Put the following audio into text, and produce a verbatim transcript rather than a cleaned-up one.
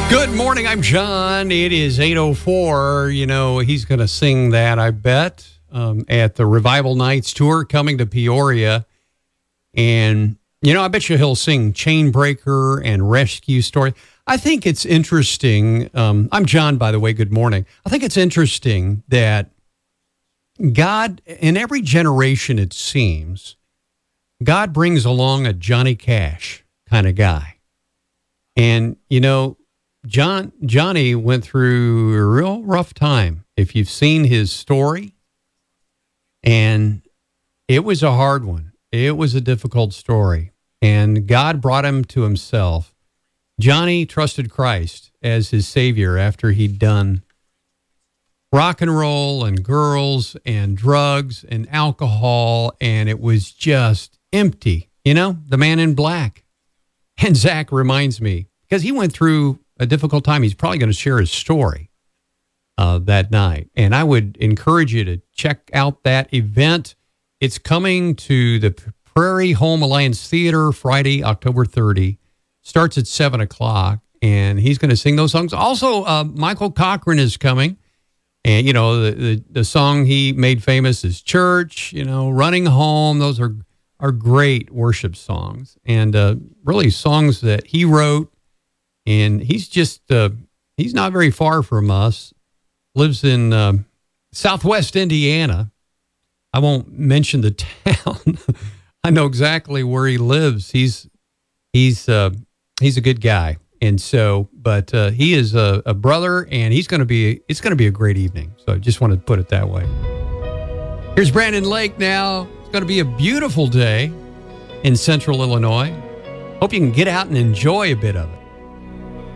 Good morning, I'm John. It is eight oh four. You know, he's going to sing that, I bet, um, at the Revival Nights tour coming to Peoria. And, you know, I bet you he'll sing Chain Breaker and Rescue Story. I think it's interesting. Um, I'm John, by the way. Good morning. I think it's interesting that God, in every generation, it seems, God brings along a Johnny Cash kind of guy. And, you know, John Johnny went through a real rough time. If you've seen his story, and it was a hard one. It was a difficult story, and God brought him to himself. Johnny trusted Christ as his Savior after he'd done rock and roll and girls and drugs and alcohol, and it was just empty. You know, the Man in Black. And Zach reminds me, because he went through a difficult time. He's probably going to share his story uh, that night. And I would encourage you to check out that event. It's coming to the Prairie Home Alliance Theater Friday, October thirtieth. Starts at seven o'clock, and he's going to sing those songs. Also, uh, Michael Cochran is coming. And, you know, the, the, the song he made famous is Church, you know, Running Home. Those are, are great worship songs, and uh, really songs that he wrote. And he's just, uh, he's not very far from us, lives in uh, Southwest Indiana. I won't mention the town. I know exactly where he lives. He's, he's, uh, he's a good guy. And so, but uh, he is a, a brother, and he's going to be, it's going to be a great evening. So I just wanted to put it that way. Here's Brandon Lake now. It's going to be a beautiful day in central Illinois. Hope you can get out and enjoy a bit of it.